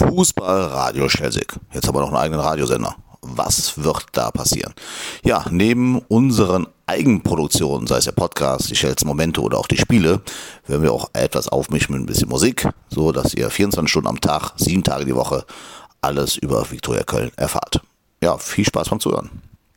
Fußballradio Schelsig. Jetzt haben wir noch einen eigenen Radiosender. Was wird da passieren? Ja, neben unseren Eigenproduktionen, sei es der Podcast, die Schels Momente oder auch die Spiele, werden wir auch etwas aufmischen mit ein bisschen Musik, so dass ihr 24 Stunden am Tag, 7 Tage die Woche alles über Viktoria Köln erfahrt. Ja, viel Spaß beim Zuhören.